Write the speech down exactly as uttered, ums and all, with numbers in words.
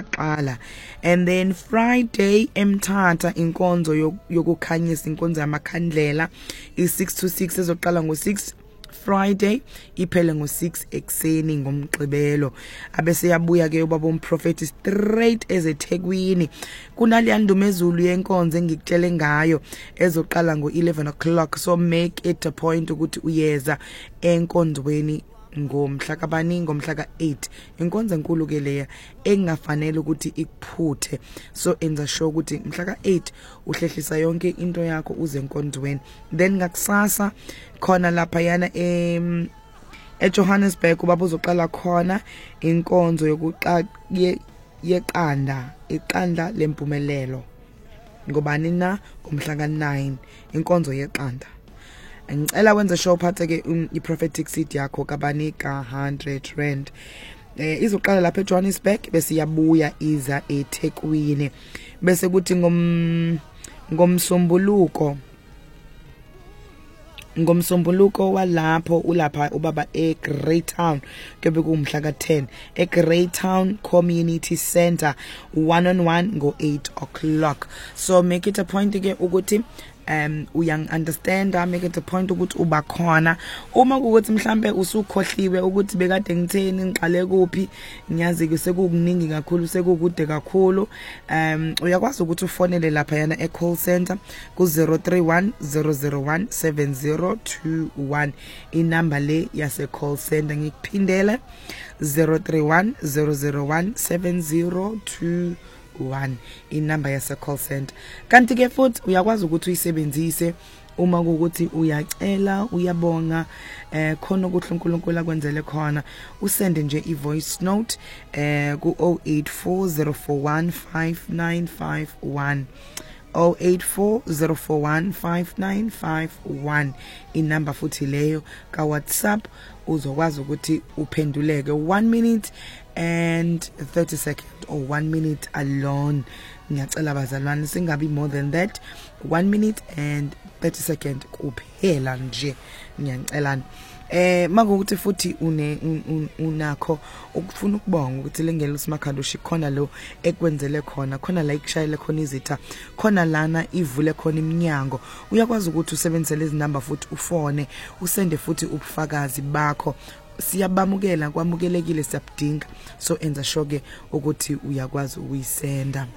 iyaqala. And then Friday eMthatha inkonzo yokukhanyisa inkonzo yamakhandlela is six to six ezoqala ngo six Friday iphele ngo six ekseni ngomgqibelo. Abese yabuya ke ubaba umprofeti straight ezeThekwini kunaliya ndumezulu yenkonzo engikutshele ngayo ezoqala ngo eleven o'clock. So make it a point ukuthi uyeza enkonzweni ngomhla kabani ngomhla ka eight. Inkonzo enkulu ke leya engafanele ukuthi ikuphuthe. So enza sure ukuthi mhla ka eight uhlehlisa yonke into yakho uze enkonzweni. Then ngakusasa khona lapha yana em eJohannesburg ubaba uzoqala khona inkonzo yokuqa yeqanda iqanda lempumelelo ngobani na ngomhla ka nine inkonzo yeqanda. Ngicela wenze show phathe ke iProphetic Seed yakho kabani ka one hundred rand. Eh izoqala lapha eJohannesburg bese iyabuya iza eThekwini bese kuthi ngom ngomsombuluko ngomsombuluko walapho ulapha ubaba eGreytown kube kumhla ka ten eGreytown Community Center one on one ngo eight o'clock. So make it a point ke ukuthi um uyang understand make it a point ukuthi uba khona uma ukuthi mhlambe usukhohliwe ukuthi bekade ngitheni ngiqale kuphi ngiyazi ke sekukuningi kakhulu sekukude kakhulu um uyakwazi ukuthi ufonele lapha yana e call center ku zero three one zero zero one seven zero two one inamba le yase call center ngikuphindele zero three one zero zero one seven zero two one inamba yase call center. Kanti ke futhi uyakwazi ukuthi uyisebenzise uma ukuthi uyacela uyabonga eh khona ukuthi uNkulunkulu akwenzele khona usende nje i voice note eh ku zero eight four zero four one five nine five one zero eight four zero four one five nine five one inamba futhi leyo ka WhatsApp uzokwazi ukuthi uphenduleke one minute and thirty seconds or one minute alone. Ngiyacela bazalwane singabi more than that, one minute and thirty seconds kuphela nje ngiyacela. Eh makuthi futhi une unakho ukufuna ukubonga ukuthi lengelo uSimakhanda ushikhona lo ekwenzele khona khona la ikshayele khona izitha khona lana ivule khona iminyango uyakwazi ukuthi usebenzise lezi number futhi ufone usende futhi ubufakazi bakho siyabamukela kwamukelekile siyabudinga. So enza sure ke ukuthi uyakwazi ukuyisenda.